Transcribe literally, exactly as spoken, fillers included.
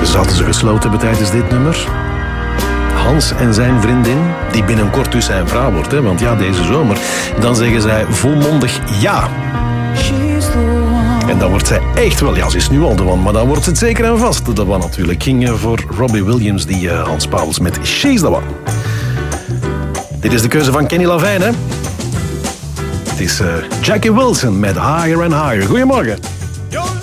zaten ze gesloten hebben tijdens dit nummer. Hans en zijn vriendin, die binnenkort dus zijn vrouw wordt, hè, want ja, deze zomer, dan zeggen zij volmondig ja. En dan wordt zij echt wel, ja, ze is nu al de one, maar dan wordt het zeker en vast de one natuurlijk. Ging voor Robbie Williams, die uh, Hans Pauwels met She's the One. Dit is de keuze van Kenny Lavijn, hè. Het is uh, Jackie Wilson met Higher and Higher. Goedemorgen.